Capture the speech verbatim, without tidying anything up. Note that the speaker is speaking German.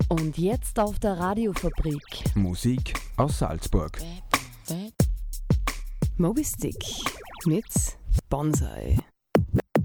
Und jetzt auf der Radiofabrik. Musik aus Salzburg. Moby Stick mit Bonsai.